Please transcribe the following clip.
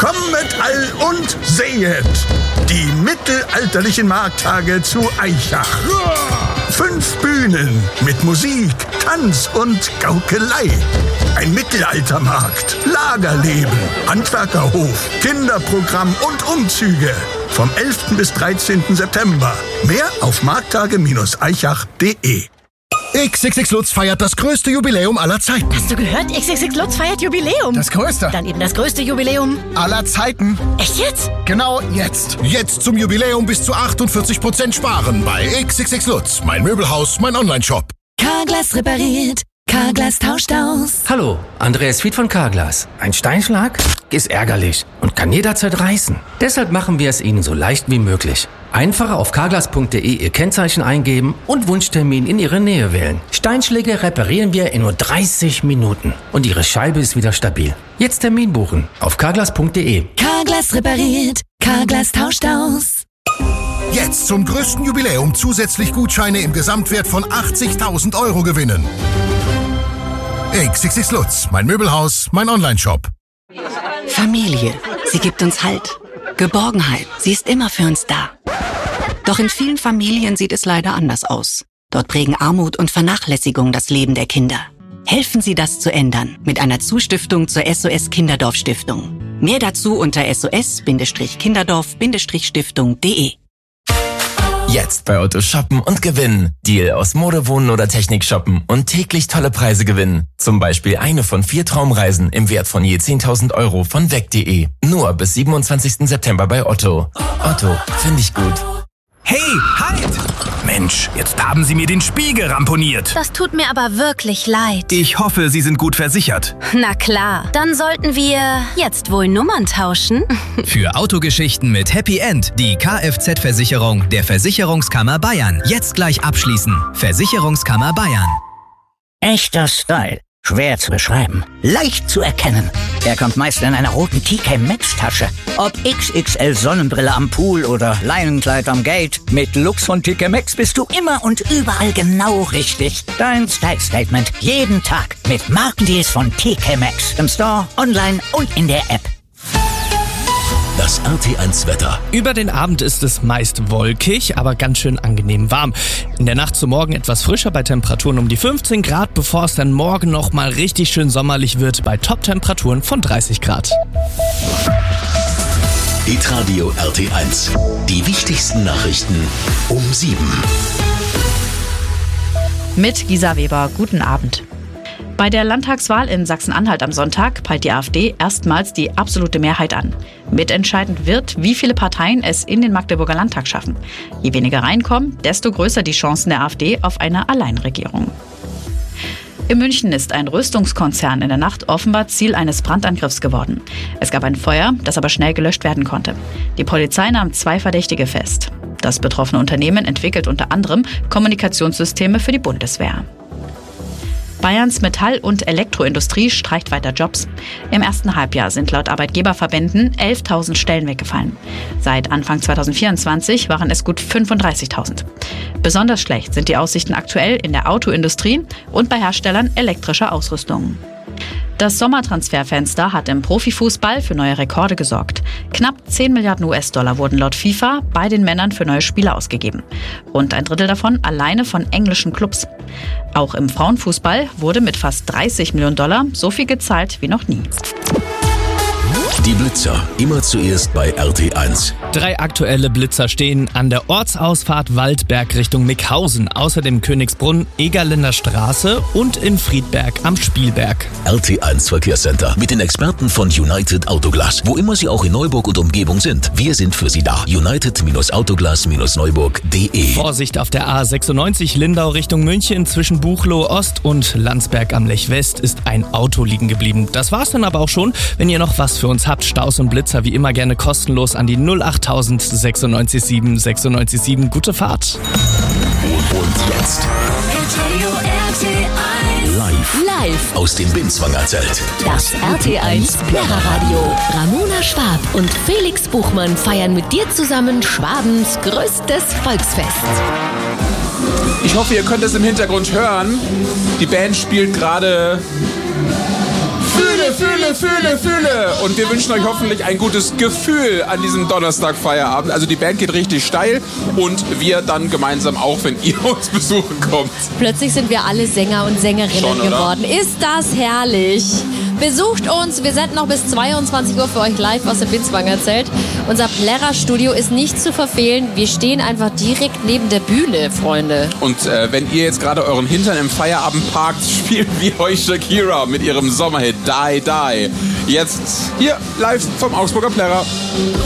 Kommet all und sehet die mittelalterlichen Markttage zu Aichach. 5 Bühnen mit Musik, Tanz und Gaukelei. Ein Mittelaltermarkt, Lagerleben, Handwerkerhof, Kinderprogramm und Umzüge. Vom 11. bis 13. September. Mehr auf markttage-aichach.de. XXX Lutz feiert das größte Jubiläum aller Zeiten. Hast du gehört? XXX Lutz feiert Jubiläum. Das größte. Dann eben das größte Jubiläum aller Zeiten. Echt jetzt? Genau jetzt. Jetzt zum Jubiläum bis zu 48% sparen bei XXX Lutz. Mein Möbelhaus, mein Onlineshop. Carglass repariert. Carglass tauscht aus. Hallo, Andreas Fied von Carglass. Ein Steinschlag ist ärgerlich und kann jederzeit reißen. Deshalb machen wir es Ihnen so leicht wie möglich. Einfach auf carglass.de Ihr Kennzeichen eingeben und Wunschtermin in Ihre Nähe wählen. Steinschläge reparieren wir in nur 30 Minuten und Ihre Scheibe ist wieder stabil. Jetzt Termin buchen auf carglass.de. Carglass repariert. Carglass tauscht aus. Jetzt zum größten Jubiläum zusätzlich Gutscheine im Gesamtwert von 80.000 € gewinnen. XXX Lutz, mein Möbelhaus, mein Onlineshop. Familie, sie gibt uns Halt. Geborgenheit, sie ist immer für uns da. Doch in vielen Familien sieht es leider anders aus. Dort prägen Armut und Vernachlässigung das Leben der Kinder. Helfen Sie, das zu ändern mit einer Zustiftung zur SOS Kinderdorf Stiftung. Mehr dazu unter sos-kinderdorf-stiftung.de. Jetzt bei Otto shoppen und gewinnen. Deal aus Mode, Wohnen oder Technik shoppen und täglich tolle Preise gewinnen. Zum Beispiel eine von 4 Traumreisen im Wert von je 10.000 € von weg.de. Nur bis 27. September bei Otto. Otto, finde ich gut. Hey, halt! Mensch, jetzt haben Sie mir den Spiegel ramponiert. Das tut mir aber wirklich leid. Ich hoffe, Sie sind gut versichert. Na klar, dann sollten wir jetzt wohl Nummern tauschen. Für Autogeschichten mit Happy End die Kfz-Versicherung der Versicherungskammer Bayern. Jetzt gleich abschließen. Versicherungskammer Bayern. Echter Style. Schwer zu beschreiben, leicht zu erkennen. Er kommt meist in einer roten TK Maxx Tasche. Ob XXL Sonnenbrille am Pool oder Leinenkleid am Gate, mit Lux von TK Maxx bist du immer und überall genau richtig. Dein Style Statement jeden Tag mit Markendeals von TK Maxx. Im Store, online und in der App. Das RT1-Wetter. Über den Abend ist es meist wolkig, aber ganz schön angenehm warm. In der Nacht zum Morgen etwas frischer bei Temperaturen um die 15 Grad, bevor es dann morgen nochmal richtig schön sommerlich wird bei Top-Temperaturen von 30 Grad. Hitradio RT1. Die wichtigsten Nachrichten um 7. Mit Gisa Weber, guten Abend. Bei der Landtagswahl in Sachsen-Anhalt am Sonntag peilt die AfD erstmals die absolute Mehrheit an. Mitentscheidend wird, wie viele Parteien es in den Magdeburger Landtag schaffen. Je weniger reinkommen, desto größer die Chancen der AfD auf eine Alleinregierung. In München ist ein Rüstungskonzern in der Nacht offenbar Ziel eines Brandangriffs geworden. Es gab ein Feuer, das aber schnell gelöscht werden konnte. Die Polizei nahm 2 Verdächtige fest. Das betroffene Unternehmen entwickelt unter anderem Kommunikationssysteme für die Bundeswehr. Bayerns Metall- und Elektroindustrie streicht weiter Jobs. Im ersten Halbjahr sind laut Arbeitgeberverbänden 11.000 Stellen weggefallen. Seit Anfang 2024 waren es gut 35.000. Besonders schlecht sind die Aussichten aktuell in der Autoindustrie und bei Herstellern elektrischer Ausrüstung. Das Sommertransferfenster hat im Profifußball für neue Rekorde gesorgt. Knapp 10 Milliarden US-Dollar wurden laut FIFA bei den Männern für neue Spieler ausgegeben. Rund ein Drittel davon alleine von englischen Clubs. Auch im Frauenfußball wurde mit fast 30 Millionen Dollar so viel gezahlt wie noch nie. Die Blitzer, immer zuerst bei RT1. 3 aktuelle Blitzer stehen an der Ortsausfahrt Waldberg Richtung Mickhausen, außerdem Königsbrunn, Egerländer Straße und in Friedberg am Spielberg. RT1 Verkehrscenter mit den Experten von United Autoglas. Wo immer Sie auch in Neuburg und Umgebung sind, wir sind für Sie da. United-Autoglas-Neuburg.de. Vorsicht auf der A96 Lindau Richtung München zwischen Buchloe Ost und Landsberg am Lech West ist ein Auto liegen geblieben. Das war's dann aber auch schon. Wenn ihr noch was für uns habt, Staus und Blitzer wie immer gerne kostenlos an die 08000 967 967. Gute Fahrt. Und jetzt live aus dem Binswanger Zelt. Das RT1 Lehrerradio. Ramona Schwab und Felix Buchmann feiern mit dir zusammen Schwabens größtes Volksfest. Ich hoffe, ihr könnt es im Hintergrund hören. Die Band spielt gerade Fühle, Fühle! Fühle. Und wir wünschen euch hoffentlich ein gutes Gefühl an diesem Donnerstag-Feierabend. Also die Band geht richtig steil und wir dann gemeinsam auch, wenn ihr uns besuchen kommt. Plötzlich sind wir alle Sänger und Sängerinnen Schon, geworden. Ist das herrlich? Besucht uns, wir senden noch bis 22 Uhr für euch live aus dem Binswanger Zelt. Unser Plärrer-Studio ist nicht zu verfehlen. Wir stehen einfach direkt neben der Bühne, Freunde. Und wenn ihr jetzt gerade euren Hintern im Feierabend parkt, spielen wir euch Shakira mit ihrem Sommerhit Die Die. Jetzt hier live vom Augsburger Plärrer.